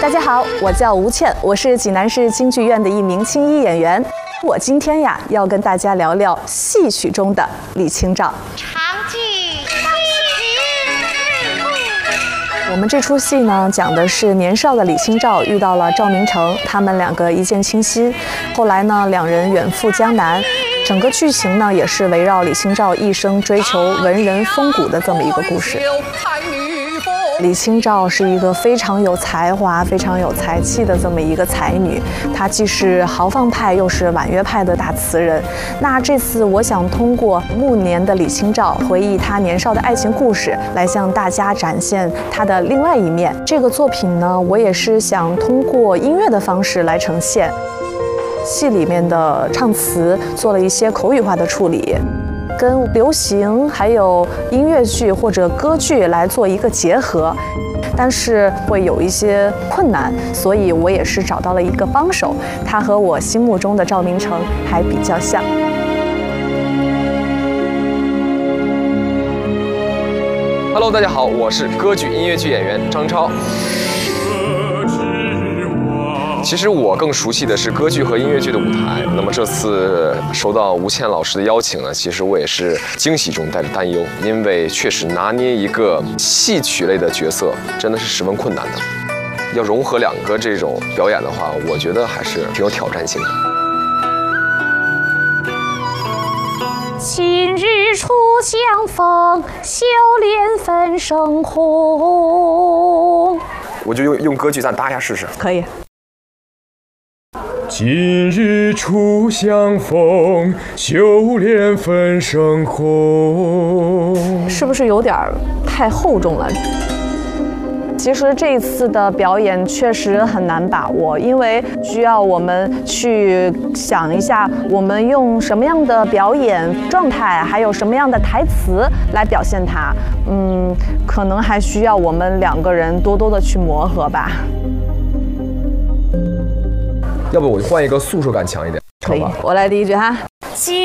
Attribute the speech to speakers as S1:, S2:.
S1: 大家好，我叫吴倩，我是济南市京剧院的一名青衣演员。我今天呀要跟大家聊聊戏曲中的李清照。
S2: 长记
S1: 我们这出戏呢，讲的是年少的李清照遇到了赵明诚，他们两个一见倾心。后来呢，两人远赴江南。整个剧情呢，也是围绕李清照一生追求文人风骨的这么一个故事。李清照是一个非常有才华、非常有才气的这么一个才女，她既是豪放派，又是婉约派的大词人。那这次我想通过暮年的李清照回忆她年少的爱情故事，来向大家展现她的另外一面。这个作品呢，我也是想通过音乐的方式来呈现。戏里面的唱词做了一些口语化的处理，跟流行还有音乐剧或者歌剧来做一个结合，但是会有一些困难，所以我也是找到了一个帮手，他和我心目中的赵明诚还比较像。
S3: Hello， 大家好，我是歌剧音乐剧演员张超。其实我更熟悉的是歌剧和音乐剧的舞台。那么这次收到吴倩老师的邀请呢，其实我也是惊喜中带着担忧，因为确实拿捏一个戏曲类的角色真的是十分困难的。要融合两个这种表演的话，我觉得还是挺有挑战性的。
S2: 今日初相逢，修炼分生红。
S3: 我就用歌剧咱搭一下试试。
S1: 可以。
S4: 今日初相逢，修炼分生红。
S1: 是不是有点太厚重了？其实这一次的表演确实很难把握，因为需要我们去想一下，我们用什么样的表演状态，还有什么样的台词来表现它。可能还需要我们两个人多多的去磨合吧。
S3: 要不我换一个速度感强一点，
S1: 可以，我来第一句哈。